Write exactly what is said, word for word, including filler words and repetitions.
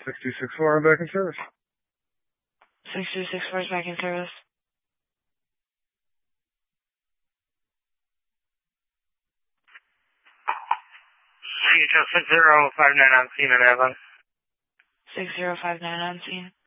six two six four, I'm back in service. six two six four is back in service. six zero five nine on scene in Evan. six zero five nine on scene.